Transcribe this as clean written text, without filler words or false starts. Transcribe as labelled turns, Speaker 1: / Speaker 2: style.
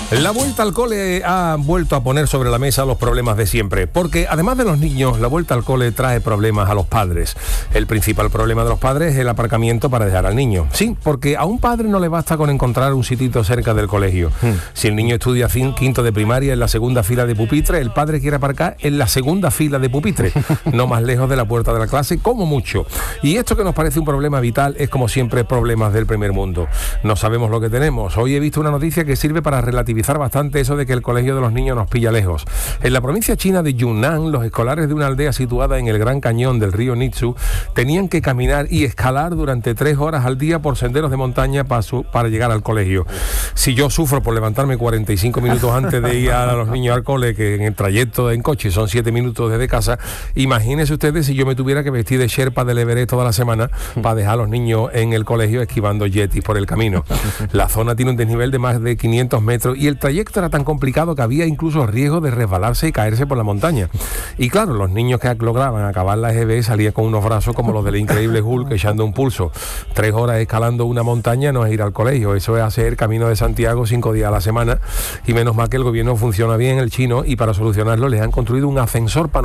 Speaker 1: La vuelta al cole ha vuelto a poner sobre la mesa los problemas de siempre, porque además de los niños, la vuelta al cole trae problemas a los padres. El principal problema de los padres es el aparcamiento para dejar al niño. Sí, porque a un padre no le basta con encontrar un sitito cerca del colegio. Si el niño estudia quinto de primaria en la segunda fila de pupitre, el padre quiere aparcar en la segunda fila de pupitre, no más lejos de la puerta de la clase, como mucho. Y esto que nos parece un problema vital es, como siempre, problemas del primer mundo. No sabemos lo que tenemos. Hoy he visto una noticia que sirve para relativizar bastante eso de que el colegio de los niños nos pilla lejos. En la provincia china de Yunnan, los escolares de una aldea situada en el Gran Cañón del río Nitsu tenían que caminar y escalar durante 3 horas al día por senderos de montaña para llegar al colegio. Si yo sufro por levantarme 45 minutos antes de ir a los niños al cole, que en el trayecto en coche son 7 minutos desde casa, imagínense ustedes si yo me tuviera que vestir de Sherpa del Everest toda la semana para dejar a los niños en el colegio esquivando yetis por el camino. La zona tiene un desnivel de más de 500 metros y el trayecto era tan complicado que había incluso riesgo de resbalarse y caerse por la montaña. Y claro, los niños que lograban acabar la EGB salían con unos brazos como los del increíble Hulk echando un pulso. 3 horas escalando una montaña no es ir al colegio, eso es hacer Camino de Santiago 5 días a la semana, y menos mal que el gobierno funciona bien, el chino, y para solucionarlo les han construido un ascensor panorámico